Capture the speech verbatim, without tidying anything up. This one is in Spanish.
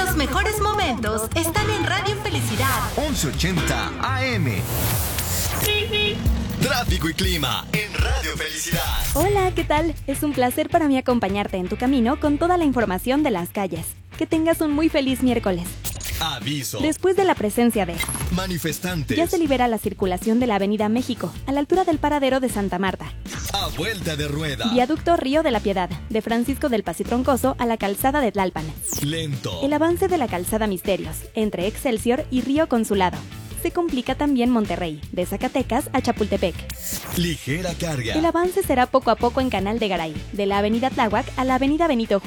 Los mejores momentos están en Radio Felicidad. once ochenta A M. Tráfico y clima en Radio Felicidad. Hola, ¿qué tal? Es un placer para mí acompañarte en tu camino con toda la información de las calles. Que tengas un muy feliz miércoles. Aviso. Después de la presencia de manifestantes, ya se libera la circulación de la Avenida México, a la altura del paradero de Santa Marta. a vuelta de rueda, Viaducto Río de la Piedad, de Francisco del Pasitroncoso a la calzada de Tlalpan. lento, El avance de la calzada Misterios, entre Excelsior y Río Consulado. Se complica también Monterrey, de Zacatecas a Chapultepec. ligera carga. El avance será poco a poco en Canal de Garay, de la Avenida Tláhuac a la Avenida Benito